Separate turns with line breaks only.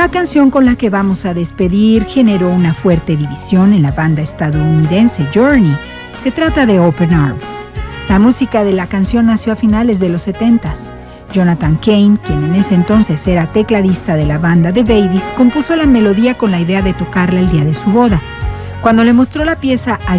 La canción con la que vamos a despedir generó una fuerte división en la banda estadounidense Journey. Se trata de Open Arms. La música de la canción nació a finales de los 70s. Jonathan Cain, quien en ese entonces era tecladista de la banda The Babies, compuso la melodía con la idea de tocarla el día de su boda. Cuando le mostró la pieza a